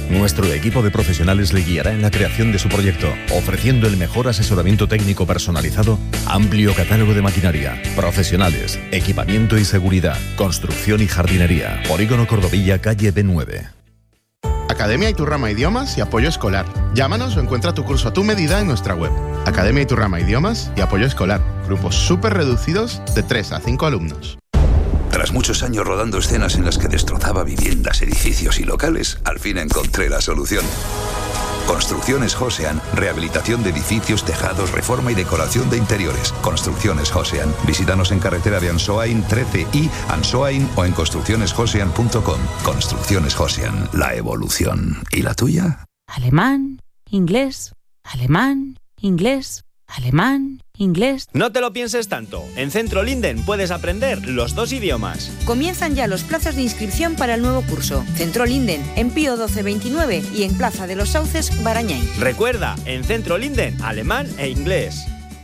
[SPEAKER 12] Nuestro equipo de profesionales le guiará en la creación de su proyecto, ofreciendo el mejor asesoramiento técnico personalizado, amplio catálogo de maquinaria, profesionales, equipamiento y seguridad, construcción y jardinería. Polígono Cordovilla, calle B nueve.
[SPEAKER 13] Academia Iturrama Idiomas y Apoyo Escolar. Llámanos o encuentra tu curso a tu medida en nuestra web. Academia Iturrama Idiomas y Apoyo Escolar. Grupos súper reducidos de tres a cinco alumnos.
[SPEAKER 14] Tras muchos años rodando escenas en las que destrozaba viviendas, edificios y locales, al fin encontré la solución. Construcciones Josean, rehabilitación de edificios, tejados, reforma y decoración de interiores. Construcciones Josean. Visítanos en carretera de Ansoain trece y Ansoain o en construcciones josean punto com. Construcciones Josean, la evolución. ¿Y la tuya?
[SPEAKER 15] Alemán, inglés, alemán, inglés, alemán, inglés.
[SPEAKER 16] No te lo pienses tanto. En Centro Linden puedes aprender los dos idiomas.
[SPEAKER 17] Comienzan ya los plazos de inscripción para el nuevo curso. Centro Linden, en Pío doce veintinueve y en Plaza de los Sauces, Barañáin.
[SPEAKER 16] Recuerda, en Centro Linden, alemán e inglés.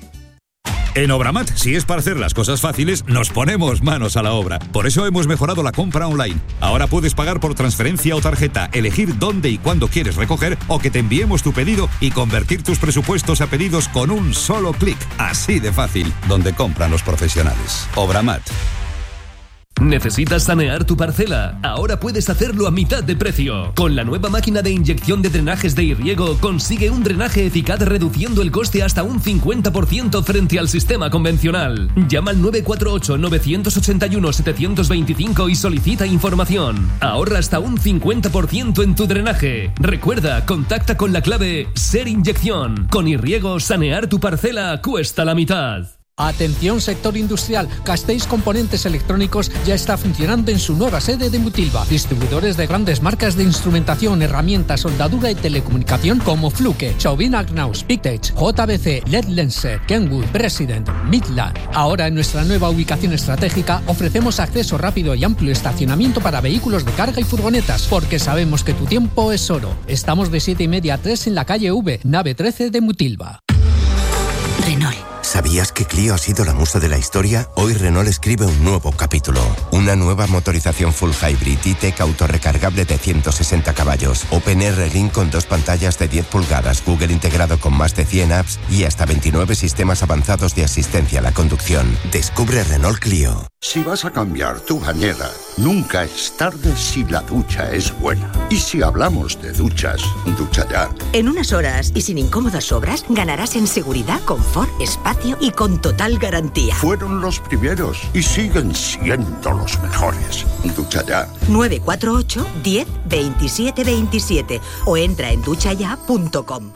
[SPEAKER 18] En Obramat, si es para hacer las cosas fáciles, nos ponemos manos a la obra. Por eso hemos mejorado la compra online. Ahora puedes pagar por transferencia o tarjeta, elegir dónde y cuándo quieres recoger o que te enviemos tu pedido y convertir tus presupuestos a pedidos con un solo clic. Así de fácil, donde compran los profesionales. Obramat.
[SPEAKER 19] ¿Necesitas sanear tu parcela? Ahora puedes hacerlo a mitad de precio. Con la nueva máquina de inyección de drenajes de Irriego consigue un drenaje eficaz reduciendo el coste hasta un cincuenta por ciento frente al sistema convencional. Llama al nueve cuatro ocho, nueve ocho uno, siete dos cinco y solicita información. Ahorra hasta un cincuenta por ciento en tu drenaje. Recuerda, contacta con la clave SER Inyección. Con Irriego, sanear tu parcela cuesta la mitad.
[SPEAKER 20] Atención sector industrial, Castells Componentes Electrónicos ya está funcionando en su nueva sede de Mutilva. Distribuidores de grandes marcas de instrumentación, herramientas, soldadura y telecomunicación como Fluke, Chauvin Agnaus, Pictech, J B C, L E D Lenser, Kenwood, President, Midland. Ahora en nuestra nueva ubicación estratégica ofrecemos acceso rápido y amplio estacionamiento para vehículos de carga y furgonetas, porque sabemos que tu tiempo es oro. Estamos de siete y media a tres en la calle V, nave trece de Mutilva.
[SPEAKER 21] Renault. ¿Sabías que Clio ha sido la musa de la historia? Hoy Renault escribe un nuevo capítulo. Una nueva motorización full hybrid E-Tech autorrecargable de ciento sesenta caballos. OpenR Link con dos pantallas de diez pulgadas. Google integrado con más de cien apps y hasta veintinueve sistemas avanzados de asistencia a la conducción. Descubre Renault Clio.
[SPEAKER 22] Si vas a cambiar tu bañera, nunca es tarde si la ducha es buena. Y si hablamos de duchas, ducha ya.
[SPEAKER 23] En unas horas y sin incómodas obras, ganarás en seguridad, confort, espacio y con total garantía.
[SPEAKER 22] Fueron los primeros y siguen siendo los mejores. Ducha ya.
[SPEAKER 23] nueve cuatro ocho, diez, veintisiete veintisiete o entra en ducha ya punto com.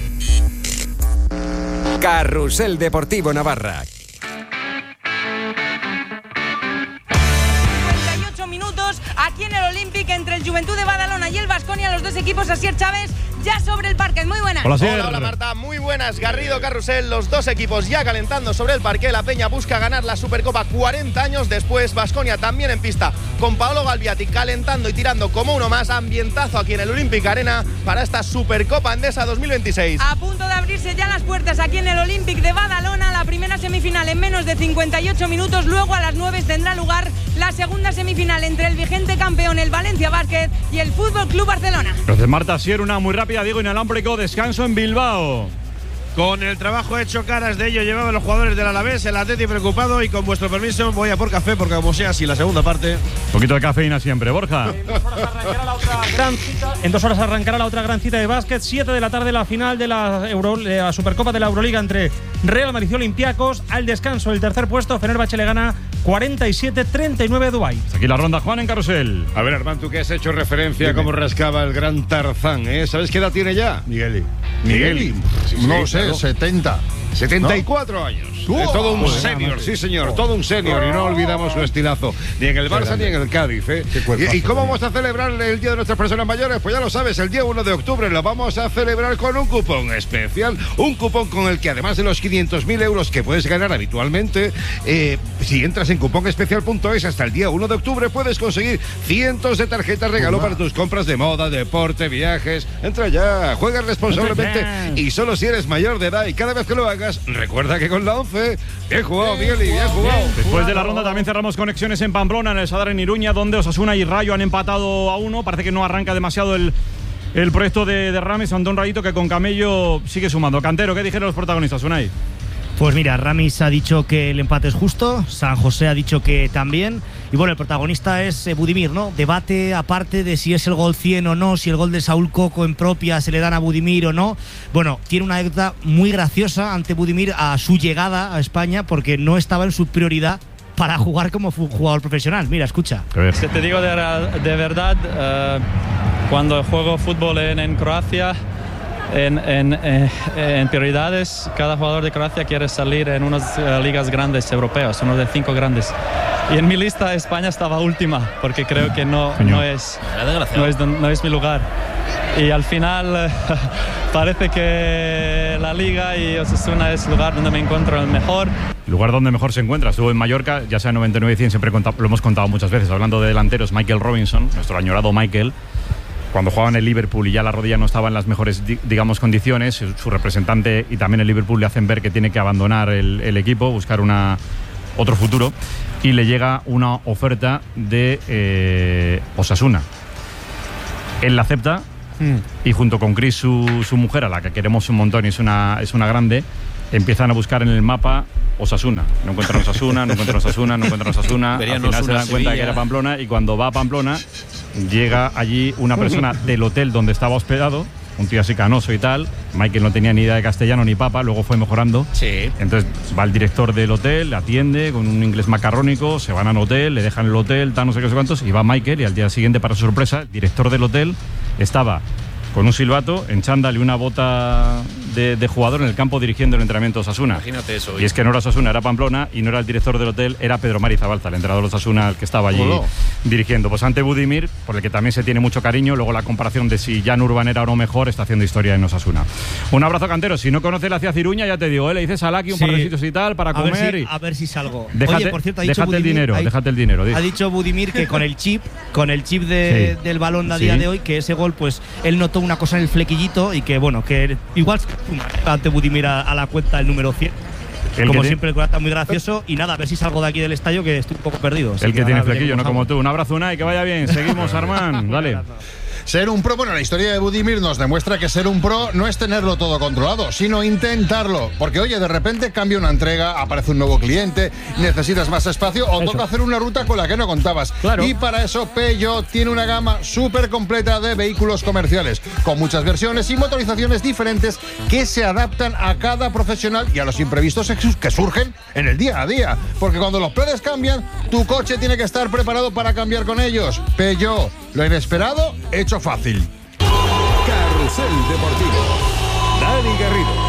[SPEAKER 10] Carrusel Deportivo Navarra.
[SPEAKER 24] Minutos aquí en el Olympic entre el Juventud de Badalona y el Baskonia, los dos equipos. Asier Chávez ya sobre el parquet. Muy buenas.
[SPEAKER 25] Hola, hola, hola, Marta, muy buenas. Garrido, Carrusel, los dos equipos ya calentando sobre el parquet. La Peña busca ganar la Supercopa cuarenta años después. Baskonia también en pista con Paolo Galviati calentando y tirando como uno más. Ambientazo aquí en el Olympic Arena para esta Supercopa Endesa dos mil veintiséis.
[SPEAKER 24] A punto de abrirse ya las puertas aquí en el Olympic de Badalona. La primera semifinal en menos de cincuenta y ocho minutos. Luego a las nueve tendrá lugar la segunda semifinal entre el vigente campeón, el Valencia Basket, y el Fútbol Club Barcelona.
[SPEAKER 26] Gracias, Marta. Asier, una muy rápida. Diego inalámbrico, descanso en Bilbao.
[SPEAKER 27] Con el trabajo hecho, caras de ello llevaban los jugadores del Alavés, el Atleti preocupado, y con vuestro permiso voy a por café porque como sea así la segunda parte.
[SPEAKER 26] Un poquito de cafeína siempre, Borja.
[SPEAKER 8] En dos horas arrancará la otra gran cita de básquet, siete de la tarde la final de la, Euro, de la Supercopa de la Euroliga entre Real Madrid y Olympiacos. Al descanso, el tercer puesto, Fenerbahce le gana cuarenta y siete treinta y nueve a Dubái.
[SPEAKER 26] Aquí la ronda, Juan, en Carrusel.
[SPEAKER 28] A ver, Armand, tú que has hecho referencia a cómo rascaba el gran Tarzán, ¿eh? ¿Sabes qué edad tiene ya? Migueli. Migueli. Sí, no sí, sé, claro. setenta. setenta y cuatro ¿no? años. Uh, es todo un oh, senior, sí señor, oh, todo un senior. Oh, y no olvidamos su estilazo. Ni en el Barça ni en el Cádiz. ¿eh? ¿Y, ¿Y cómo vamos a celebrar el Día de Nuestras Personas Mayores? Pues ya lo sabes, el día uno de octubre lo vamos a celebrar con un cupón especial. Un cupón con el que además de los quinientos mil euros que puedes ganar habitualmente, eh, si entras en cuponespecial punto es hasta el día uno de octubre puedes conseguir cientos de tarjetas regalo para tus compras de moda, deporte, viajes. Entra ya, juega responsablemente y solo si eres mayor de edad, y cada vez que lo hagas, recuerda que con la once, bien jugado, Miguel, y bien jugado.
[SPEAKER 26] Después de la ronda también cerramos conexiones en Pamplona, en el Sadar en Iruña, donde Osasuna y Rayo han empatado a uno. Parece que no arranca demasiado el el proyecto de, de Ramis, ante un Rayito que con Camello sigue sumando. Cantero, ¿qué dijeron los protagonistas, Unai?
[SPEAKER 1] Pues mira, Ramis ha dicho que el empate es justo, San José ha dicho que también, y bueno, el protagonista es eh, Budimir, ¿no? Debate aparte de si es el gol cien o no, si el gol de Saúl Coco en propia se le dan a Budimir o no. Bueno, tiene una anécdota muy graciosa ante Budimir a su llegada a España, porque no estaba en su prioridad para jugar como jugador profesional. Mira, escucha.
[SPEAKER 2] Si te digo de, de verdad, uh, cuando juego fútbol en, en Croacia, En, en, en, en prioridades, cada jugador de Croacia quiere salir en unas uh, ligas grandes europeas, uno de cinco grandes. Y en mi lista España estaba última, porque creo que no, no, es, no, es, no es mi lugar. Y al final uh, parece que la liga y Osasuna es el lugar donde me encuentro el mejor.
[SPEAKER 26] Lugar donde mejor se encuentra. Estuvo en Mallorca, ya sea en noventa y nueve y cien, siempre lo hemos contado muchas veces. Hablando de delanteros, Michael Robinson, nuestro añorado Michael, cuando jugaba en el Liverpool y ya la rodilla no estaba en las mejores, digamos, condiciones, su representante y también el Liverpool le hacen ver que tiene que abandonar el, el equipo, buscar una, otro futuro, y le llega una oferta de eh, Osasuna. Él la acepta mm. y junto con Chris, su, su mujer, a la que queremos un montón y es una, es una grande, empiezan a buscar en el mapa Osasuna. No encuentran Osasuna, no encuentran Osasuna, no encuentran Osasuna. Al final se dan cuenta de que era Pamplona y cuando va a Pamplona llega allí una persona del hotel donde estaba hospedado, un tío así canoso y tal. Michael no tenía ni idea de castellano ni papa, luego fue mejorando.
[SPEAKER 3] Sí.
[SPEAKER 26] Entonces va el director del hotel, le atiende con un inglés macarrónico, se van al hotel, le dejan el hotel, tal, no sé qué, no sé cuántos, y va Michael y al día siguiente, para su sorpresa, el director del hotel estaba con un silbato, en chándal y una bota de, de jugador en el campo dirigiendo el entrenamiento de Osasuna.
[SPEAKER 3] Imagínate eso.
[SPEAKER 26] Y es que no era Osasuna, era Pamplona, y no era el director del hotel, era Pedro Mari Zabalza, el entrenador de Osasuna, el que estaba allí Hola. dirigiendo. Pues ante Budimir, por el que también se tiene mucho cariño, luego la comparación de si Jan Urban era o no mejor, está haciendo historia en Osasuna. Un abrazo, Cantero. Si no conoces la ciudad Ciruña, ya te digo, ¿eh? Le dices al Aki un sí. par de sitios y tal para
[SPEAKER 1] a
[SPEAKER 26] comer.
[SPEAKER 1] Ver si,
[SPEAKER 26] y...
[SPEAKER 1] A ver si salgo.
[SPEAKER 26] Déjate,
[SPEAKER 1] Oye, por cierto, ha dicho
[SPEAKER 26] déjate
[SPEAKER 1] Budimir,
[SPEAKER 26] el dinero,
[SPEAKER 1] ha,
[SPEAKER 26] déjate el dinero.
[SPEAKER 1] Ha dicho Budimir que con el chip, con el chip de, sí. del balón a día sí. de hoy, que ese gol, pues él notó una cosa en el flequillito y que bueno, que igual ante Budimir a, a la cuenta el número cien. El como siempre, el corazón está muy gracioso. Y nada, a ver si salgo de aquí del estadio, que estoy un poco perdido.
[SPEAKER 26] El que, que tiene flequillo, no como tú. Un abrazo, Unai, que vaya bien. Seguimos, Armán. Dale.
[SPEAKER 28] Ser un pro, bueno, la historia de Budimir nos demuestra que ser un pro no es tenerlo todo controlado, sino intentarlo. Porque, oye, de repente cambia una entrega, aparece un nuevo cliente, necesitas más espacio o eso. Toca hacer una ruta con la que no contabas.
[SPEAKER 1] Claro.
[SPEAKER 28] Y para eso Peugeot tiene una gama súper completa de vehículos comerciales, con muchas versiones y motorizaciones diferentes que se adaptan a cada profesional y a los imprevistos que surgen en el día a día. Porque cuando los planes cambian, tu coche tiene que estar preparado para cambiar con ellos. Peugeot, lo inesperado, hecho fácil.
[SPEAKER 10] Carrusel Deportivo. Dani Garrido.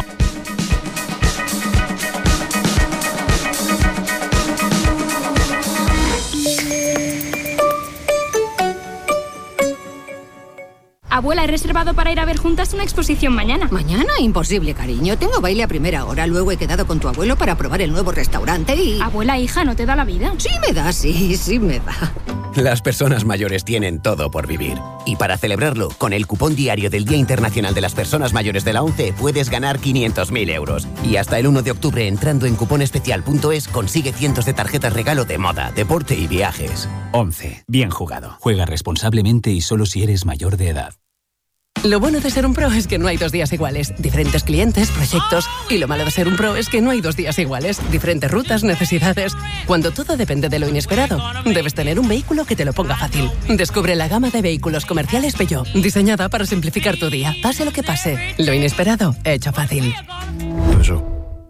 [SPEAKER 4] Abuela, he reservado para ir a ver juntas una exposición mañana.
[SPEAKER 23] ¿Mañana? Imposible, cariño. Tengo baile a primera hora. Luego he quedado con tu abuelo para probar el nuevo restaurante y...
[SPEAKER 4] Abuela, hija, ¿no te da la vida?
[SPEAKER 23] Sí me da, sí, sí me da.
[SPEAKER 5] Las personas mayores tienen todo por vivir. Y para celebrarlo, con el cupón diario del Día Internacional de las Personas Mayores de la ONCE puedes ganar quinientos mil euros. Y hasta el uno de octubre, entrando en cuponespecial punto es, consigue cientos de tarjetas regalo de moda, deporte y viajes.
[SPEAKER 6] ONCE. Bien jugado. Juega responsablemente y solo si eres mayor de edad.
[SPEAKER 7] Lo bueno de ser un pro es que no hay dos días iguales. Diferentes clientes, proyectos. Y lo malo de ser un pro es que no hay dos días iguales. Diferentes rutas, necesidades. Cuando todo depende de lo inesperado, debes tener un vehículo que te lo ponga fácil. Descubre la gama de vehículos comerciales Peugeot, diseñada para simplificar tu día. Pase lo que pase, lo inesperado, hecho fácil.
[SPEAKER 28] Eso.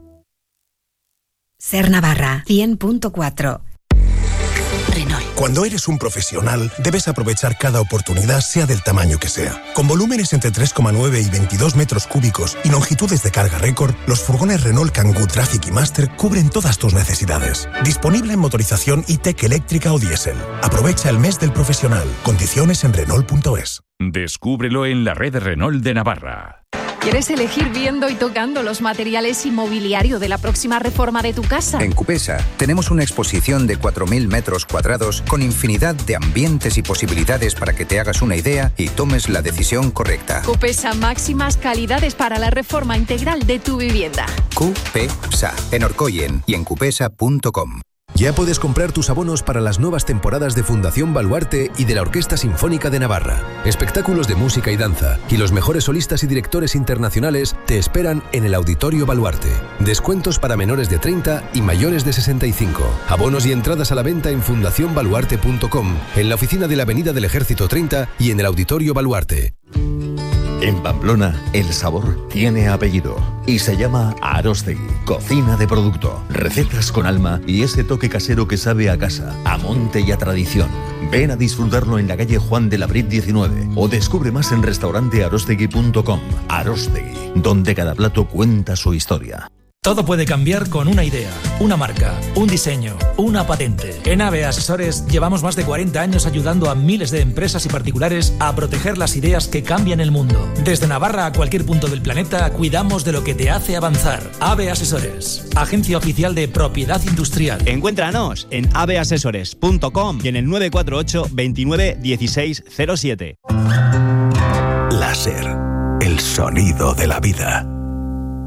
[SPEAKER 23] Ser Navarra, cien punto cuatro.
[SPEAKER 9] Cuando eres un profesional, debes aprovechar cada oportunidad, sea del tamaño que sea. Con volúmenes entre tres coma nueve y veintidós metros cúbicos y longitudes de carga récord, los furgones Renault Kangoo Traffic y Master cubren todas tus necesidades. Disponible en motorización e-tech eléctrica o diésel. Aprovecha el mes del profesional. Condiciones en Renault punto es.
[SPEAKER 18] Descúbrelo en la red Renault de Navarra.
[SPEAKER 11] ¿Quieres elegir viendo y tocando los materiales inmobiliario de la próxima reforma de tu casa?
[SPEAKER 29] En Cupesa tenemos una exposición de cuatro mil metros cuadrados con infinidad de ambientes y posibilidades para que te hagas una idea y tomes la decisión correcta.
[SPEAKER 11] Cupesa, máximas calidades para la reforma integral de tu vivienda.
[SPEAKER 29] Cupesa, en Orcoyen y en cupesa punto com.
[SPEAKER 3] Ya puedes comprar tus abonos para las nuevas temporadas de Fundación Baluarte y de la Orquesta Sinfónica de Navarra. Espectáculos de música y danza y los mejores solistas y directores internacionales te esperan en el Auditorio Baluarte. Descuentos para menores de treinta y mayores de sesenta y cinco. Abonos y entradas a la venta en fundación baluarte punto com, en la oficina de la Avenida del Ejército treinta y en el Auditorio Baluarte.
[SPEAKER 12] En Pamplona, el sabor tiene apellido y se llama Aróstegui. Cocina de producto, recetas con alma y ese toque casero que sabe a casa, a monte y a tradición. Ven a disfrutarlo en la calle Juan de la Brit diecinueve o descubre más en restaurante arostegui punto com. Aróstegui, donde cada plato cuenta su historia.
[SPEAKER 13] Todo puede cambiar con una idea, una marca, un diseño, una patente. En A B Asesores llevamos más de cuarenta años ayudando a miles de empresas y particulares a proteger las ideas que cambian el mundo. Desde Navarra a cualquier punto del planeta, cuidamos de lo que te hace avanzar. A B Asesores, agencia oficial de propiedad industrial.
[SPEAKER 14] Encuéntranos en a b asesores punto com y en el nueve cuatro ocho veintinueve dieciséis cero siete.
[SPEAKER 15] Láser, el sonido de la vida.